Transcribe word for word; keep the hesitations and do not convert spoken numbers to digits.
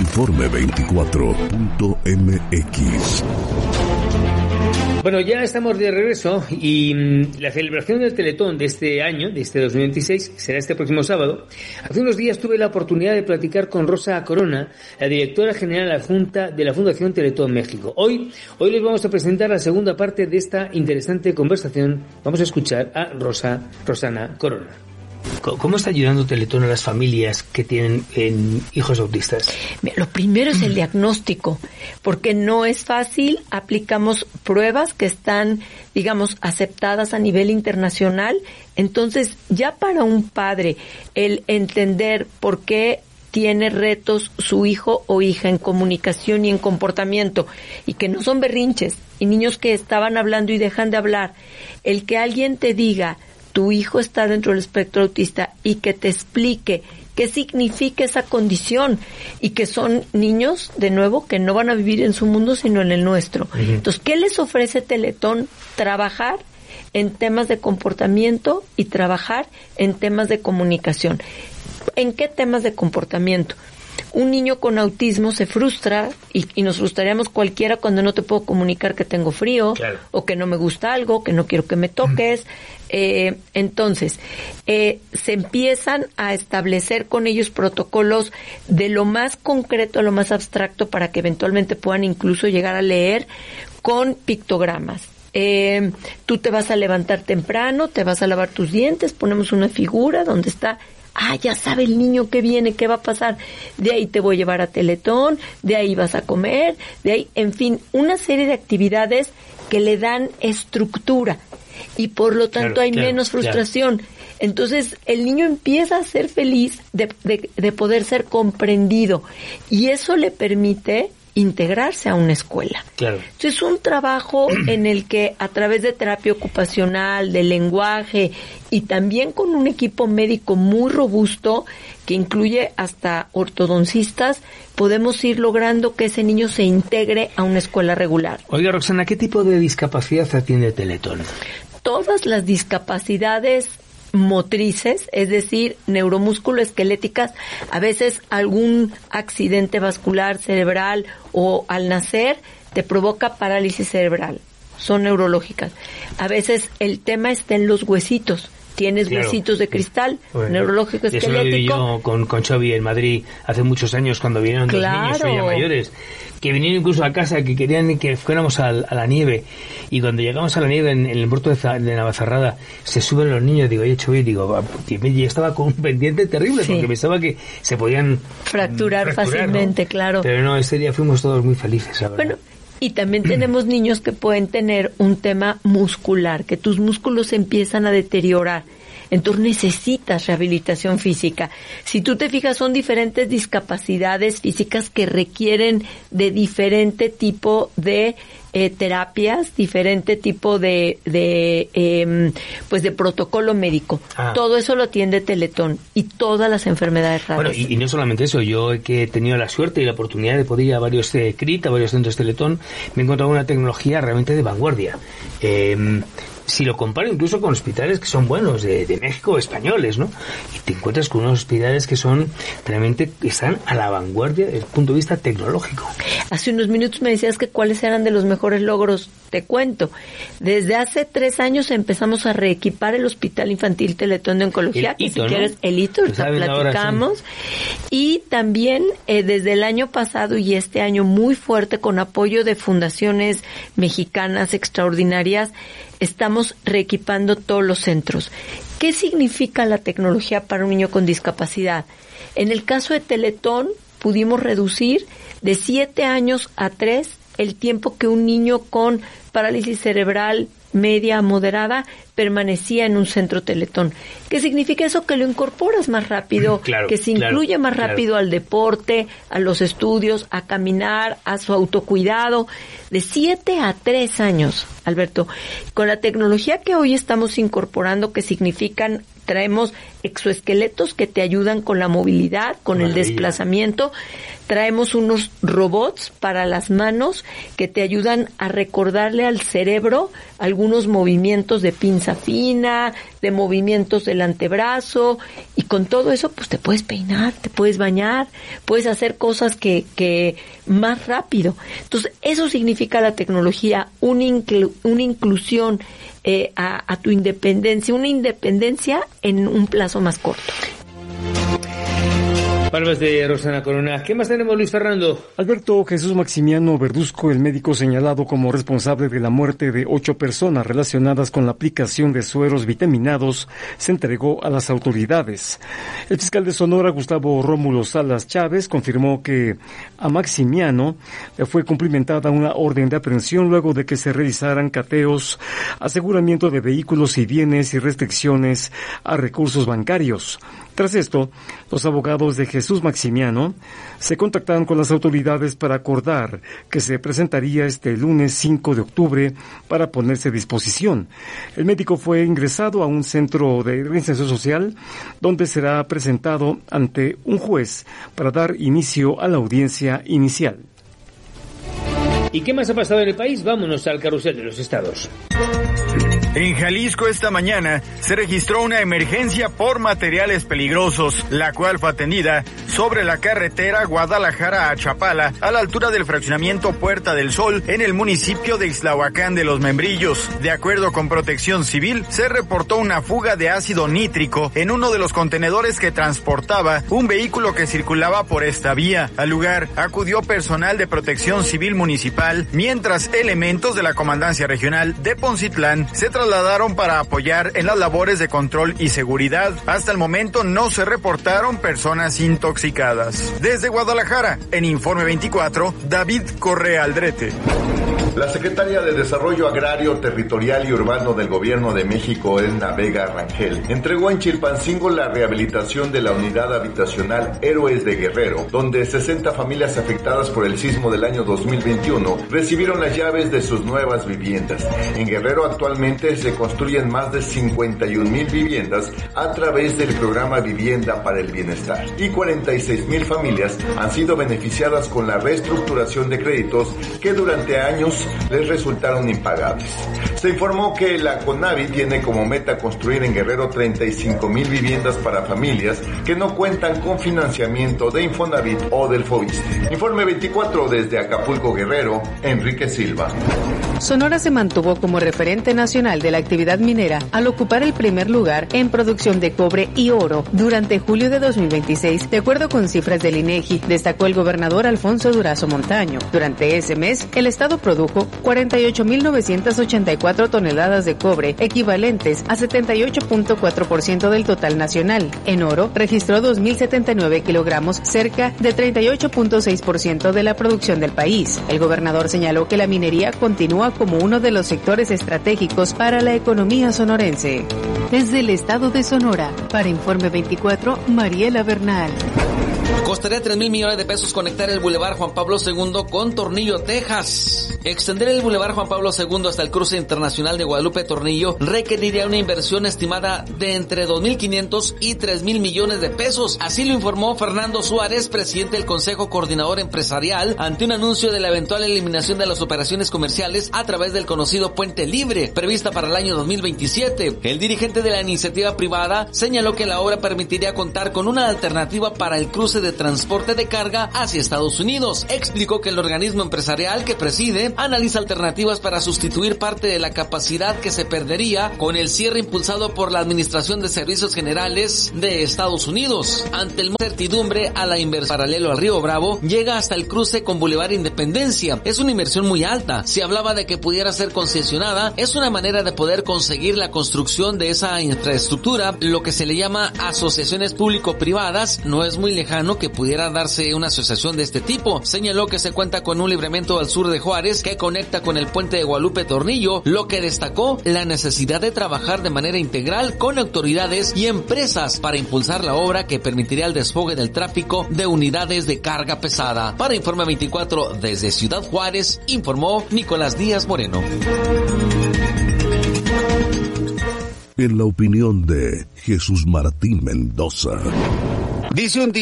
Informe veinticuatro punto eme equis. Bueno, ya estamos de regreso y mmm, la celebración del Teletón de este año, de este dos mil veintiséis, será este próximo sábado. Hace unos días tuve la oportunidad de platicar con Rosa Corona, la directora general adjunta de la Fundación Teletón México. Hoy, hoy les vamos a presentar la segunda parte de esta interesante conversación. Vamos a escuchar a Rosa, Rosana Corona. ¿Cómo está ayudando Teletón a las familias que tienen eh, hijos autistas? Mira, lo primero es el diagnóstico, porque no es fácil. Aplicamos pruebas que están, digamos, aceptadas a nivel internacional. Entonces, ya para un padre, el entender por qué tiene retos su hijo o hija en comunicación y en comportamiento, y que no son berrinches, y niños que estaban hablando y dejan de hablar, el que alguien te diga tu hijo está dentro del espectro autista y que te explique qué significa esa condición y que son niños, de nuevo, que no van a vivir en su mundo sino en el nuestro. Uh-huh. Entonces, ¿qué les ofrece Teletón? Trabajar en temas de comportamiento y trabajar en temas de comunicación. ¿En qué temas de comportamiento? Un niño con autismo se frustra y, y nos frustraríamos cualquiera cuando no te puedo comunicar que tengo frío, claro, o que no me gusta algo, que no quiero que me toques. Eh, entonces, eh, se empiezan a establecer con ellos protocolos de lo más concreto a lo más abstracto para que eventualmente puedan incluso llegar a leer con pictogramas. Eh, tú te vas a levantar temprano, te vas a lavar tus dientes, ponemos una figura donde está... Ah, ya sabe el niño qué viene, qué va a pasar. De ahí te voy a llevar a Teletón, de ahí vas a comer, de ahí, en fin, una serie de actividades que le dan estructura y por lo tanto claro, hay claro, menos frustración. Claro. Entonces el niño empieza a ser feliz de, de, de poder ser comprendido y eso le permite integrarse a una escuela. Claro. Entonces es un trabajo en el que a través de terapia ocupacional, de lenguaje y también con un equipo médico muy robusto que incluye hasta ortodoncistas, podemos ir logrando que ese niño se integre a una escuela regular. Oiga, Roxana, ¿qué tipo de discapacidad atiende Teletón? Todas las discapacidades motrices, es decir, neuromusculoesqueléticas, a veces algún accidente vascular cerebral o al nacer te provoca parálisis cerebral, son neurológicas. A veces el tema está en los huesitos. Tienes claro. huesitos de cristal, bueno, neurológico esquelético. Eso lo viví yo con, con Xavi en Madrid hace muchos años cuando vinieron claro. dos niños ya mayores, que vinieron incluso a casa, que querían que fuéramos a, a la nieve. Y cuando llegamos a la nieve en, en el puerto de, de Navacerrada, se suben los niños, digo, oye Xavi, digo, yo estaba con un pendiente terrible, sí. porque pensaba que se podían fracturar, fracturar fácilmente, ¿no? Claro. Pero no, ese día fuimos todos muy felices, la verdad. Bueno, y también tenemos niños que pueden tener un tema muscular, que tus músculos empiezan a deteriorar. Entonces necesitas rehabilitación física. Si tú te fijas, son diferentes discapacidades físicas que requieren de diferente tipo de eh, terapias, diferente tipo de, de eh, pues de protocolo médico. Ah. Todo eso lo atiende Teletón y todas las enfermedades raras. Bueno, y, y no solamente eso, yo que he tenido la suerte y la oportunidad de poder ir a varios eh, C R I T, a varios centros Teletón, me he encontrado una tecnología realmente de vanguardia. Eh, Si lo comparo incluso con hospitales que son buenos, de, de México, españoles, ¿no? Y te encuentras con unos hospitales que son realmente, están a la vanguardia desde el punto de vista tecnológico. Hace unos minutos me decías que cuáles eran de los mejores logros. Te cuento. Desde hace tres años empezamos a reequipar el Hospital Infantil Teletón de Oncología, que hito, si quieres, ¿no? el hito, ahorita platicamos. Ahora, sí. Y también eh, desde el año pasado y este año muy fuerte, con apoyo de fundaciones mexicanas extraordinarias, estamos reequipando todos los centros. ¿Qué significa la tecnología para un niño con discapacidad? En el caso de Teletón, pudimos reducir de siete años a tres el tiempo que un niño con parálisis cerebral media moderada permanecía en un centro Teletón. ¿Qué significa eso? Que lo incorporas más rápido, claro, que se incluye claro, más rápido claro. al deporte, a los estudios, a caminar, a su autocuidado. De siete a tres años, Alberto. Con la tecnología que hoy estamos incorporando, que significan, traemos exoesqueletos que te ayudan con la movilidad, con Maravilla. El desplazamiento. Traemos unos robots para las manos que te ayudan a recordarle al cerebro algunos movimientos de pinza fina, de movimientos del antebrazo, y con todo eso pues te puedes peinar, te puedes bañar, puedes hacer cosas que, que más rápido. Entonces eso significa la tecnología, una, inclu- una inclusión eh, a, a tu independencia, una independencia en un plazo más corto. Palmas de Rosana Corona. ¿Qué más tenemos, Luis Fernando? Alberto Jesús Maximiano Verduzco, el médico señalado como responsable de la muerte de ocho personas relacionadas con la aplicación de sueros vitaminados, se entregó a las autoridades. El fiscal de Sonora, Gustavo Rómulo Salas Chávez, confirmó que a Maximiano fue cumplimentada una orden de aprehensión luego de que se realizaran cateos, aseguramiento de vehículos y bienes y restricciones a recursos bancarios. Tras esto, los abogados de Jesús Maximiano se contactaron con las autoridades para acordar que se presentaría este lunes cinco de octubre para ponerse a disposición. El médico fue ingresado a un centro de reinserción social donde será presentado ante un juez para dar inicio a la audiencia inicial. ¿Y qué más ha pasado en el país? Vámonos al carrusel de los estados. En Jalisco esta mañana se registró una emergencia por materiales peligrosos, la cual fue atendida sobre la carretera Guadalajara a Chapala, a la altura del fraccionamiento Puerta del Sol, en el municipio de Ixtlahuacán de los Membrillos. De acuerdo con Protección Civil, se reportó una fuga de ácido nítrico en uno de los contenedores que transportaba un vehículo que circulaba por esta vía. Al lugar acudió personal de Protección Civil municipal, mientras elementos de la Comandancia Regional de Poncitlán se trasladaron para apoyar en las labores de control y seguridad. Hasta el momento no se reportaron personas intoxicadas. Desde Guadalajara, en Informe veinticuatro, David Correa Aldrete. La secretaria de Desarrollo Agrario, Territorial y Urbano del Gobierno de México, Edna Vega Rangel, entregó en Chilpancingo la rehabilitación de la unidad habitacional Héroes de Guerrero, donde sesenta familias afectadas por el sismo del año dos mil veintiuno recibieron las llaves de sus nuevas viviendas. En Guerrero actualmente se construyen más de cincuenta y un mil viviendas a través del programa Vivienda para el Bienestar, y cuarenta y seis mil familias han sido beneficiadas con la reestructuración de créditos que durante años les resultaron impagables. Se informó que la CONAVI tiene como meta construir en Guerrero treinta y cinco mil viviendas para familias que no cuentan con financiamiento de Infonavit o del FOBISTE. Informe veinticuatro desde Acapulco, Guerrero, Enrique Silva. Sonora se mantuvo como referente nacional de la actividad minera al ocupar el primer lugar en producción de cobre y oro durante julio de dos mil veintiséis, de acuerdo con cifras del INEGI, destacó el gobernador Alfonso Durazo Montaño. Durante ese mes, el estado produjo cuarenta y ocho mil novecientas ochenta y cuatro toneladas de cobre, equivalentes a setenta y ocho punto cuatro por ciento del total nacional. En oro, registró dos mil setenta y nueve kilogramos, cerca de treinta y ocho punto seis por ciento de la producción del país. El gobernador señaló que la minería continúa como uno de los sectores estratégicos para la economía sonorense. Desde el estado de Sonora, para Informe veinticuatro, Mariela Bernal. Costaría tres mil millones de pesos conectar el Boulevard Juan Pablo segundo con Tornillo, Texas. Extender el Boulevard Juan Pablo segundo hasta el cruce internacional de Guadalupe Tornillo requeriría una inversión estimada de entre dos mil quinientos y tres mil millones de pesos. Así lo informó Fernando Suárez, presidente del Consejo Coordinador Empresarial, ante un anuncio de la eventual eliminación de las operaciones comerciales a través del conocido Puente Libre, prevista para el año dos mil veintisiete. El dirigente de la iniciativa privada señaló que la obra permitiría contar con una alternativa para el cruce de transporte de carga hacia Estados Unidos. Explicó que el organismo empresarial que preside analiza alternativas para sustituir parte de la capacidad que se perdería con el cierre impulsado por la Administración de Servicios Generales de Estados Unidos. Ante el incertidumbre a la inversión paralelo al Río Bravo, llega hasta el cruce con Boulevard Independencia. Es una inversión muy alta. Se hablaba de que pudiera ser concesionada. Es una manera de poder conseguir la construcción de esa infraestructura, lo que se le llama asociaciones público-privadas. No es muy lejano que pudiera darse una asociación de este tipo. Señaló que se cuenta con un libramiento al sur de Juárez que conecta con el puente de Guadalupe Tornillo, lo que destacó la necesidad de trabajar de manera integral con autoridades y empresas para impulsar la obra que permitiría el desfogue del tráfico de unidades de carga pesada. Para Informe veinticuatro desde Ciudad Juárez, informó Nicolás Díaz Moreno. en la opinión de Jesús Martín Mendoza. Dice un